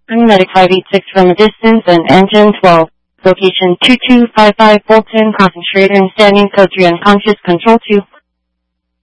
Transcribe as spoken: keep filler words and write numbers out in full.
Medic five eight six from a distance and engine twelve. Location two two five five Fulton, concentrator and standing code three unconscious, control two.